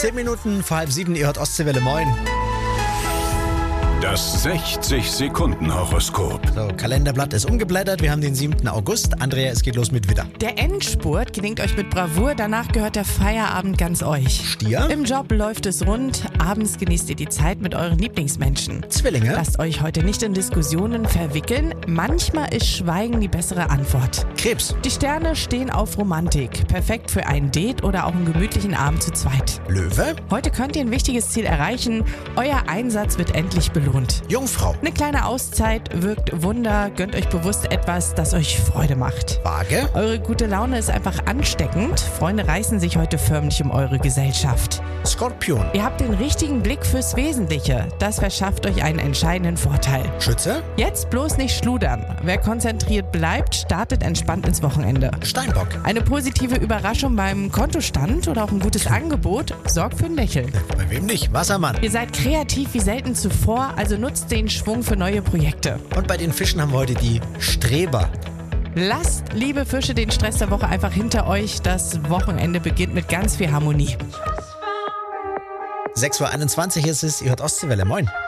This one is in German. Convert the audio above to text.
10 Minuten vor halb 7, ihr hört Ostseewelle, moin. Das 60-Sekunden-Horoskop. So, Kalenderblatt ist umgeblättert, wir haben den 7. August. Andrea, es geht los mit Widder. Der Endspurt gelingt euch mit Bravour, danach gehört der Feierabend ganz euch. Stier. Im Job läuft es rund, abends genießt ihr die Zeit mit euren Lieblingsmenschen. Zwillinge. Lasst euch heute nicht in Diskussionen verwickeln, manchmal ist Schweigen die bessere Antwort. Krebs. Die Sterne stehen auf Romantik, perfekt für ein Date oder auch einen gemütlichen Abend zu zweit. Löwe. Heute könnt ihr ein wichtiges Ziel erreichen, euer Einsatz wird endlich belohnt. Jungfrau. Eine kleine Auszeit wirkt Wunder, gönnt euch bewusst etwas, das euch Freude macht. Waage. Eure gute Laune ist einfach ansteckend. Freunde reißen sich heute förmlich um eure Gesellschaft. Skorpion. Ihr habt den richtigen Blick fürs Wesentliche. Das verschafft euch einen entscheidenden Vorteil. Schütze. Jetzt bloß nicht schludern. Wer konzentriert bleibt, startet entspannt ins Wochenende. Steinbock. Eine positive Überraschung beim Kontostand oder auch ein gutes Angebot sorgt für ein Lächeln. Bei wem nicht? Wassermann. Ihr seid kreativ wie selten zuvor, also nutzt den Schwung für neue Projekte. Und bei den Fischen haben wir heute die Streber. Lasst, liebe Fische, den Stress der Woche einfach hinter euch. Das Wochenende beginnt mit ganz viel Harmonie. 6:21 Uhr ist es, ihr hört Ostseewelle, moin.